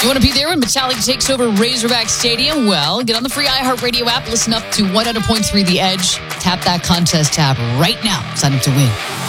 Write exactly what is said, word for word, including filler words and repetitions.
You want to be there when Metallica takes over Razorback Stadium? Well, get on the free iHeartRadio app, listen up to one hundred point three The Edge, tap that contest tab right now, sign up to win.